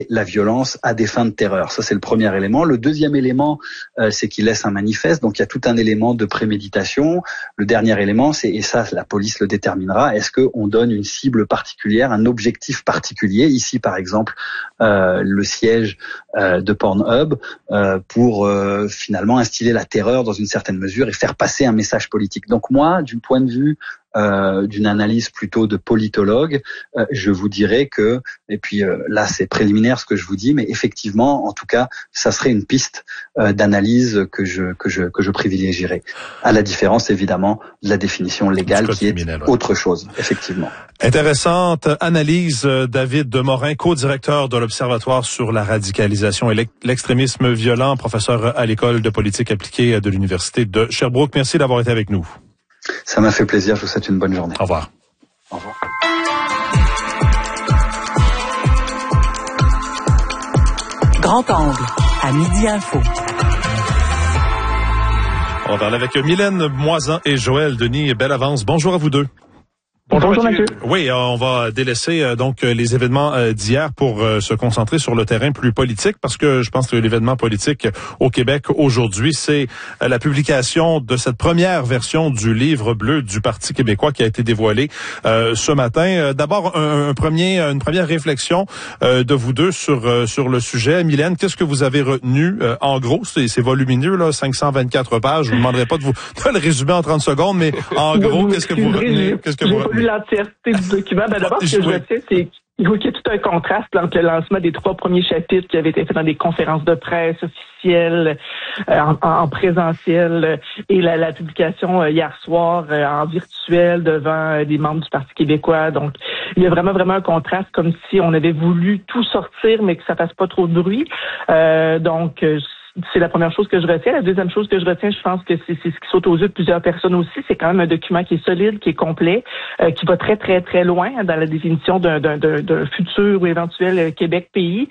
la violence à des fins de terreur. Ça, c'est le premier élément. Le deuxième élément, c'est qu'il laisse un manifeste. Donc, il y a tout un élément de préméditation. Le dernier élément, c'est, et ça, la police le déterminera, est-ce qu'on donne une cible particulière, un objectif particulier? Ici, par exemple, le siège de Pornhub pour finalement instiller la terreur dans une certaine mesure et faire passer un message politique. Donc moi, du point de vue d'une analyse plutôt de politologue, je vous dirais que, et puis là c'est préliminaire ce que je vous dis, mais effectivement, en tout cas, ça serait une piste d'analyse que je privilégierais. À la différence évidemment de la définition légale qui est autre chose, effectivement. Intéressante analyse, David Demorin, co-directeur de l'Observatoire sur la radicalisation et l'extrémisme violent, professeur à l'École de politique appliquée de l'Université de Sherbrooke. Merci d'avoir été avec nous. Ça m'a fait plaisir, je vous souhaite une bonne journée. Au revoir. Au revoir. Grand angle, à Midi Info. On va parler avec Mylène Moisan et Joël Denis. Belle avance. Bonjour à vous deux. Bonjour Mathieu. Oui, on va délaisser donc les événements d'hier pour se concentrer sur le terrain plus politique, parce que je pense que l'événement politique au Québec aujourd'hui, c'est la publication de cette première version du livre bleu du Parti québécois qui a été dévoilé ce matin. D'abord, une première réflexion de vous deux sur le sujet. Mylène, qu'est-ce que vous avez retenu en gros? C'est volumineux, là, 524 pages. Je vous demanderai pas de le résumer en 30 secondes, mais en gros, qu'est-ce que vous retenez? L'entièreté du document. D'abord, ce que je retiens, c'est qu'il y a tout un contraste entre le lancement des 3 premiers chapitres qui avaient été faits dans des conférences de presse officielles, en présentiel, et la publication hier soir en virtuel devant des membres du Parti québécois. Donc, il y a vraiment un contraste, comme si on avait voulu tout sortir, mais que ça fasse pas trop de bruit. Donc, c'est la première chose que je retiens. La deuxième chose que je retiens, je pense que c'est ce qui saute aux yeux de plusieurs personnes aussi. C'est quand même un document qui est solide, qui est complet, qui va très loin dans la définition d'un futur ou éventuel Québec-pays.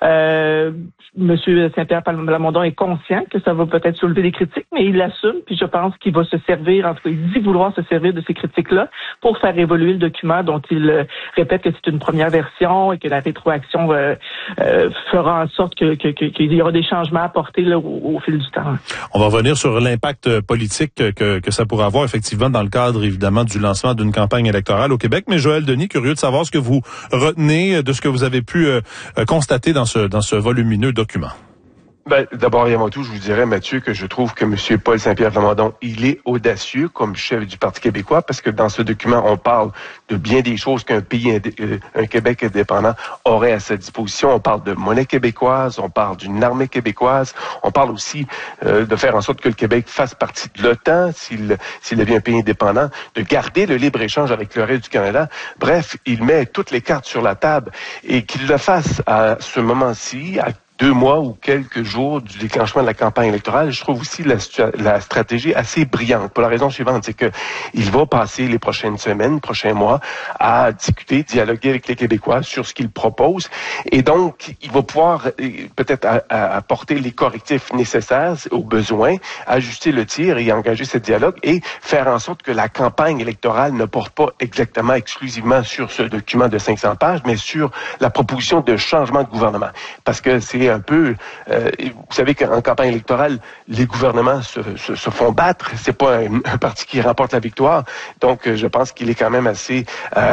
Monsieur Saint-Pierre Plamondon est conscient que ça va peut-être soulever des critiques, mais il l'assume, puis je pense qu'il va se servir, en tout cas, il dit vouloir se servir de ces critiques-là pour faire évoluer le document dont il répète que c'est une première version et que la rétroaction fera en sorte qu'il y aura des changements apportés là, au fil du temps. On va revenir sur l'impact politique que ça pourrait avoir effectivement dans le cadre évidemment du lancement d'une campagne électorale au Québec. Mais Joël Denis, curieux de savoir ce que vous retenez de ce que vous avez pu constater dans ce volumineux document. D'abord et avant tout, je vous dirais, Mathieu, que je trouve que M. Paul Saint-Pierre Plamondon, il est audacieux comme chef du Parti québécois, parce que dans ce document, on parle de bien des choses qu'un Québec indépendant aurait à sa disposition. On parle de monnaie québécoise, on parle d'une armée québécoise, on parle aussi de faire en sorte que le Québec fasse partie de l'OTAN, s'il devient un pays indépendant, de garder le libre-échange avec le reste du Canada. Bref, il met toutes les cartes sur la table, et qu'il le fasse à ce moment-ci, à 2 mois ou quelques jours du déclenchement de la campagne électorale. Je trouve aussi la stratégie assez brillante, pour la raison suivante, c'est que il va passer les prochaines semaines, prochains mois, à discuter, dialoguer avec les Québécois sur ce qu'il propose, et donc il va pouvoir peut-être apporter les correctifs nécessaires aux besoins, ajuster le tir et engager ce dialogue, et faire en sorte que la campagne électorale ne porte pas exactement exclusivement sur ce document de 500 pages, mais sur la proposition de changement de gouvernement. Parce que c'est un peu, vous savez qu'en campagne électorale, les gouvernements se font battre. C'est pas un parti qui remporte la victoire. Donc, je pense qu'il est quand même assez,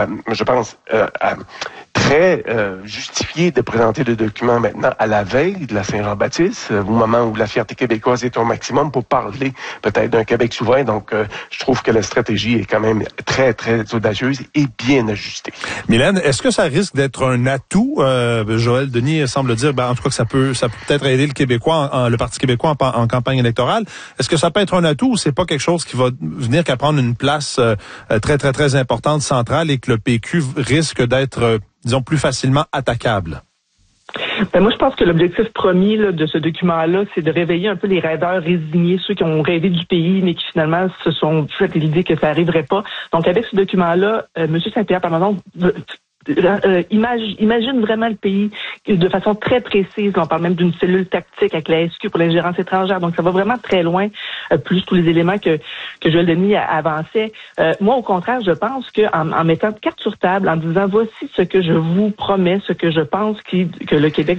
très justifié de présenter le document maintenant à la veille de la Saint-Jean-Baptiste, au moment où la fierté québécoise est au maximum, pour parler peut-être d'un Québec souverain. Donc, je trouve que la stratégie est quand même très audacieuse et bien ajustée. Mylène, est-ce que ça risque d'être un atout? Joël Denis semble dire, en tout cas, que ça peut peut-être aider le Parti québécois en campagne électorale. Est-ce que ça peut être un atout, ou c'est pas quelque chose qui va venir qu'à prendre une place très importante, centrale, et que le PQ risque d'être disons, plus facilement attaquable? Moi, je pense que l'objectif premier de ce document-là, c'est de réveiller un peu les rêveurs résignés, ceux qui ont rêvé du pays, mais qui finalement se sont fait l'idée que ça arriverait pas. Donc, avec ce document-là, M. Saint-Pierre Plamondon imagine vraiment le pays de façon très précise. On parle même d'une cellule tactique avec la SQ pour l'ingérence étrangère. Donc, ça va vraiment très loin, plus tous les éléments que Joël Denis avançait. Moi, au contraire, je pense qu'en mettant carte sur table, en disant voici ce que je vous promets, ce que je pense que le Québec